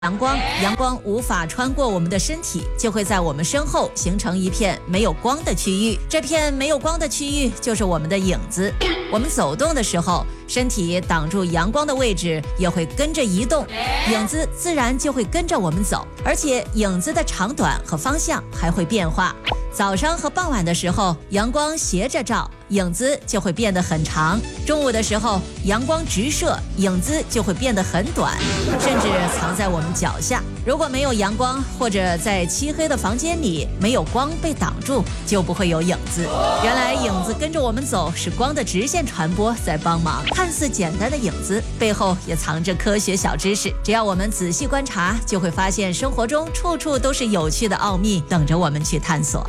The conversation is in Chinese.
阳光无法穿过我们的身体，就会在我们身后形成一片没有光的区域。这片没有光的区域就是我们的影子。我们走动的时候，身体挡住阳光的位置也会跟着移动，影子自然就会跟着我们走，而且影子的长短和方向还会变化。早上和傍晚的时候，阳光斜着照，影子就会变得很长；中午的时候，阳光直射，影子就会变得很短，甚至藏在我们脚下。如果没有阳光，或者在漆黑的房间里没有光被挡住，就不会有影子。原来影子跟着我们走，是光的直线传播在帮忙。看似简单的影子，背后也藏着科学小知识。只要我们仔细观察，就会发现生活中处处都是有趣的奥秘，等着我们去探索。